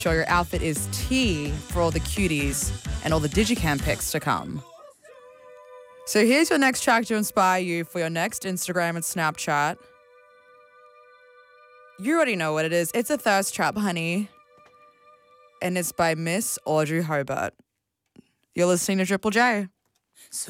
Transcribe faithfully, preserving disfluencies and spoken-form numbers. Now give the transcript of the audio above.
sure your outfit is T for all the cuties and all the digicam pics to come. So here's your next track to inspire you for your next Instagram and Snapchat. You already know what it is. It's a thirst trap, honey. And it's by Miss Audrey Hobart. You're listening to Triple J. So